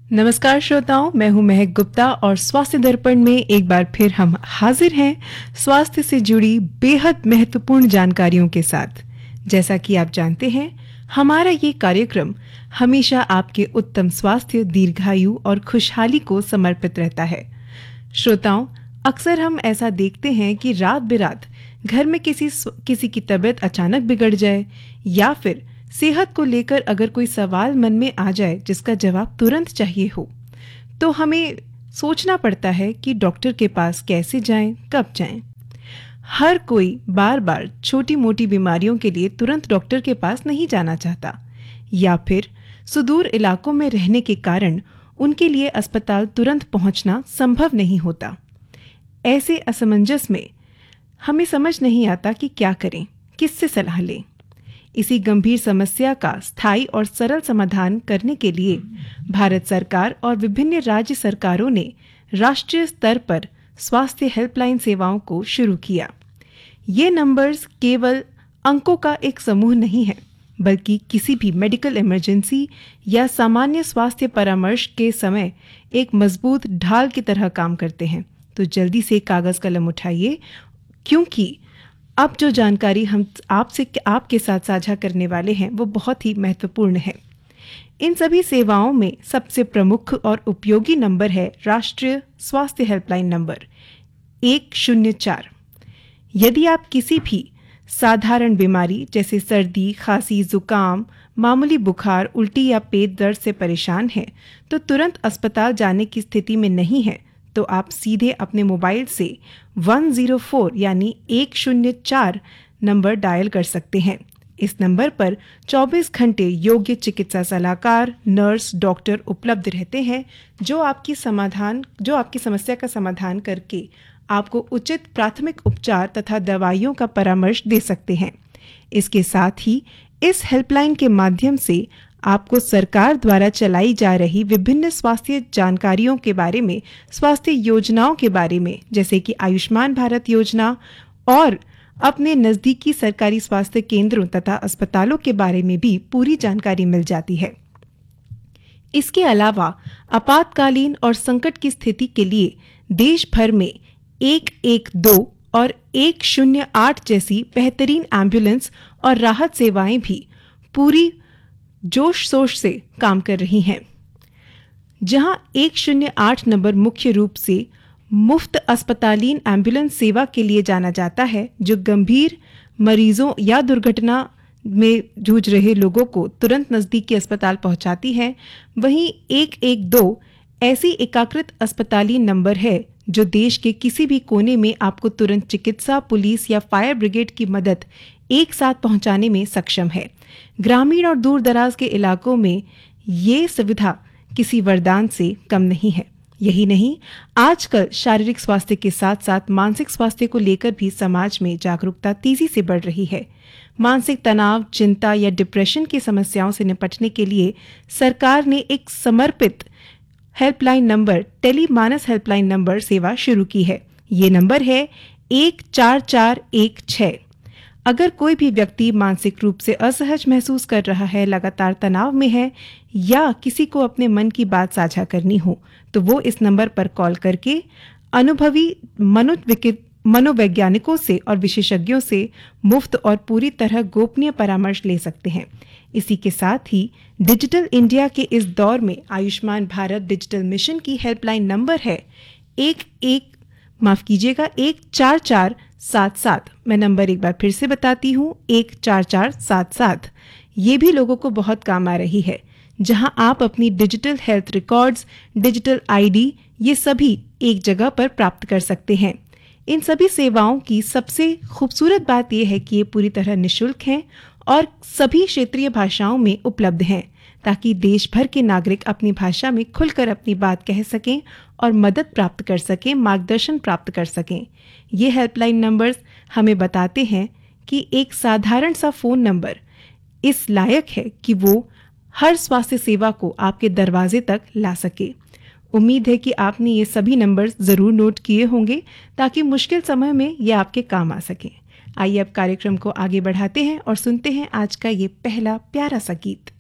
नमस्कार श्रोताओं, मैं हूं महक गुप्ता और स्वास्थ्य दर्पण में एक बार फिर हम हाजिर हैं स्वास्थ्य से जुड़ी बेहद महत्वपूर्ण जानकारियों के साथ। जैसा कि आप जानते हैं, हमारा ये कार्यक्रम हमेशा आपके उत्तम स्वास्थ्य, दीर्घायु और खुशहाली को समर्पित रहता है। श्रोताओं, अक्सर हम ऐसा देखते हैं कि रात बेरात घर में किसी की तबीयत अचानक बिगड़ जाए या फिर सेहत को लेकर अगर कोई सवाल मन में आ जाए जिसका जवाब तुरंत चाहिए हो, तो हमें सोचना पड़ता है कि डॉक्टर के पास कैसे जाएं, कब जाएं। हर कोई बार बार छोटी मोटी बीमारियों के लिए तुरंत डॉक्टर के पास नहीं जाना चाहता, या फिर सुदूर इलाकों में रहने के कारण उनके लिए अस्पताल तुरंत पहुंचना संभव नहीं होता। ऐसे असमंजस में हमें समझ नहीं आता कि क्या करें, किससे सलाह लें। इसी गंभीर समस्या का स्थायी और सरल समाधान करने के लिए भारत सरकार और विभिन्न राज्य सरकारों ने राष्ट्रीय स्तर पर स्वास्थ्य हेल्पलाइन सेवाओं को शुरू किया। ये नंबर्स केवल अंकों का एक समूह नहीं है, बल्कि किसी भी मेडिकल इमरजेंसी या सामान्य स्वास्थ्य परामर्श के समय एक मजबूत ढाल की तरह काम करते हैं। तो जल्दी से कागज कलम उठाइए, क्योंकि अब जो जानकारी हम आपके साथ साझा करने वाले हैं वो बहुत ही महत्वपूर्ण है। इन सभी सेवाओं में सबसे प्रमुख और उपयोगी नंबर है राष्ट्रीय स्वास्थ्य हेल्पलाइन नंबर 104। यदि आप किसी भी साधारण बीमारी जैसे सर्दी, खांसी, जुकाम, मामूली बुखार, उल्टी या पेट दर्द से परेशान हैं, तो तुरंत अस्पताल जाने की स्थिति में नहीं है, तो आप सीधे अपने मोबाइल से 104 यानी 104 नंबर डायल कर सकते हैं। इस नंबर पर 24 घंटे योग्य चिकित्सा सलाहकार, नर्स, डॉक्टर उपलब्ध रहते हैं जो आपकी समस्या का समाधान करके आपको उचित प्राथमिक उपचार तथा दवाइयों का परामर्श दे सकते हैं। इसके साथ ही इस हेल्पलाइन के माध्यम से आपको सरकार द्वारा चलाई जा रही विभिन्न स्वास्थ्य जानकारियों के बारे में, स्वास्थ्य योजनाओं के बारे में, जैसे कि आयुष्मान भारत योजना और अपने नज़दीकी सरकारी स्वास्थ्य केंद्रों तथा अस्पतालों के बारे में भी पूरी जानकारी मिल जाती है। इसके अलावा आपातकालीन और संकट की स्थिति के लिए देश भर में 112 और 108 जैसी बेहतरीन एम्बुलेंस और राहत सेवाएं भी पूरी जोश शोर से काम कर रही हैं। जहां 108 नंबर मुख्य रूप से मुफ्त अस्पतालीन एम्बुलेंस सेवा के लिए जाना जाता है, जो गंभीर मरीजों या दुर्घटना में जूझ रहे लोगों को तुरंत नजदीकी अस्पताल पहुंचाती है। वहीं 112 ऐसी एकीकृत अस्पतालीन नंबर है जो देश के किसी भी कोने में आपको तुरंत चिकित्सा, पुलिस या फायर ब्रिगेड की मदद एक साथ पहुंचाने में सक्षम है। ग्रामीण और दूर दराज के इलाकों में ये सुविधा किसी वरदान से कम नहीं है। यही नहीं, आजकल शारीरिक स्वास्थ्य के साथ साथ मानसिक स्वास्थ्य को लेकर भी समाज में जागरूकता तेजी से बढ़ रही है। मानसिक तनाव, चिंता या डिप्रेशन की समस्याओं से निपटने के लिए सरकार ने एक समर्पित helpline number, Tele-MANAS helpline number सेवा शुरू की है। ये नंबर है 14416। अगर कोई भी व्यक्ति मानसिक रूप से असहज महसूस कर रहा है, लगातार तनाव में है या किसी को अपने मन की बात साझा करनी हो, तो वो इस नंबर पर कॉल करके अनुभवी मनोवैज्ञानिकों से और विशेषज्ञों से मुफ्त और पूरी तरह गोपनीय परामर्श ले सकते हैं। इसी के साथ ही डिजिटल इंडिया के इस दौर में आयुष्मान भारत डिजिटल मिशन की हेल्पलाइन नंबर है 14477। मैं नंबर एक बार फिर से बताती हूँ, 14477। ये भी लोगों को बहुत काम आ रही है, जहां आप अपनी digital health records, digital ID, ये सभी एक जगह पर प्राप्त कर सकते हैं। इन सभी सेवाओं की सबसे खूबसूरत बात यह है कि ये पूरी तरह निःशुल्क हैं और सभी क्षेत्रीय भाषाओं में उपलब्ध हैं, ताकि देश भर के नागरिक अपनी भाषा में खुलकर अपनी बात कह सकें और मदद प्राप्त कर सकें, मार्गदर्शन प्राप्त कर सकें। ये हेल्पलाइन नंबर्स हमें बताते हैं कि एक साधारण सा फ़ोन नंबर इस लायक है कि वो हर स्वास्थ्य सेवा को आपके दरवाजे तक ला सके। उम्मीद है कि आपने ये सभी नंबर्स ज़रूर नोट किए होंगे, ताकि मुश्किल समय में ये आपके काम आ सकें। आइए अब कार्यक्रम को आगे बढ़ाते हैं और सुनते हैं आज का ये पहला प्यारा सा गीत।